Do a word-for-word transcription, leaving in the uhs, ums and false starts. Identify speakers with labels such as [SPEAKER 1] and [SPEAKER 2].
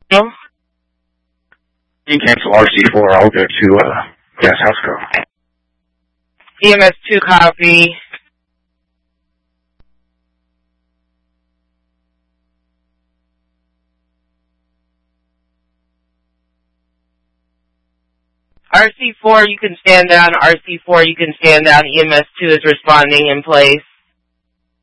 [SPEAKER 1] No?
[SPEAKER 2] You can cancel R C four. I'll go to uh, Gas House Call.
[SPEAKER 1] E M S two copy. R C four, you can stand down. R C four, you can stand down. E M S two is responding in place.